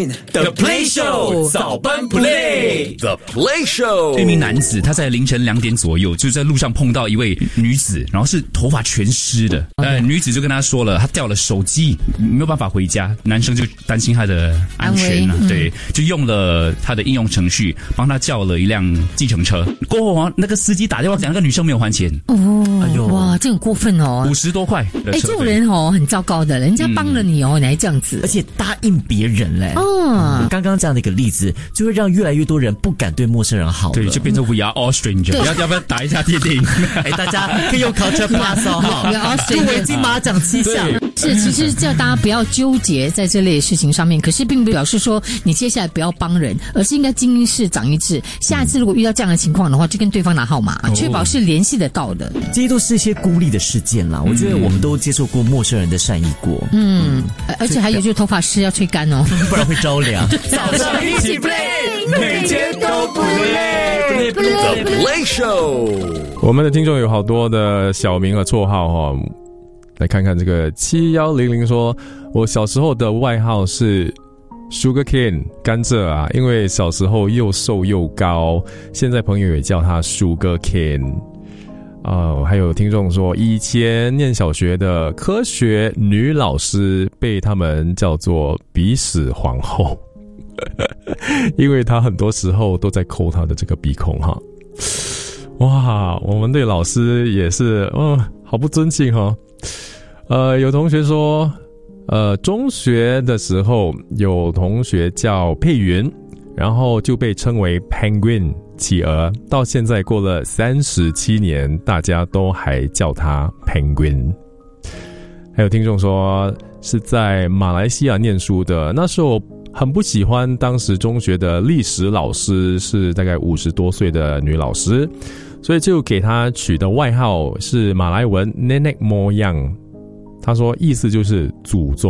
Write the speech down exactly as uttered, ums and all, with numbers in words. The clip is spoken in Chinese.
The Play Show 早班 Play The Play Show。 这名男子他在凌晨两点左右就在路上碰到一位女子，然后是头发全湿的。呃，女子就跟他说了，他掉了手机，没有办法回家。男生就担心他的安全啊，对，就用了他的应用程序帮他叫了一辆计程车。过后啊，那个司机打电话讲那个女生没有还钱。 哦， 哎呦， 哇，这很过分哦， 五十多块。 哎，这种人哦很糟糕的，人家帮了你哦，嗯、你还这样子， 而且答应别人嘞。 哦， 刚刚这样的一个例子，就会让越来越多人不敢对陌生人好了。 对，就变成 we are all stranger。要要不要打一下电电影？ 哎，大家可以用 Culture Plus 哦，哈，入围金马奖七项。 是，其实叫大家不要纠结在这类事情上面，可是并不表示说你接下来不要帮人，而是应该经一事长一智。下一次如果遇到这样的情况的话，就跟对方拿号码，确保是联系得到的。 这些都是一些孤立的事件啦，我觉得我们都接受过陌生人的善意过。 嗯，而且还有就是头发湿要吹干哦， 不然会着凉。 早上一起 play， 每天都不累。The Play Show。 我们的听众有好多的小名和绰号哈，来看看这个七一零零说，我小时候的外号是 Sugar Cane 甘蔗啊，因为小时候又瘦又高，现在朋友也叫他 Sugar Cane。呃，还有听众说，以前念小学的科学女老师被他们叫做鼻屎皇后，因为她很多时候都在抠她的这个鼻孔哈。哇，我们对老师也是，哦，好不尊敬哈。呃，有同学说，呃，中学的时候有同学叫佩云，然后就被称为 Penguin 企鹅，到现在过了三十七年，大家都还叫他 Penguin。还有听众说是在马来西亚念书的，那时候很不喜欢当时中学的历史老师，是大概五十多岁的女老师，所以就给她取的外号是马来文 Nenek Moyang， 他说意思就是祖宗。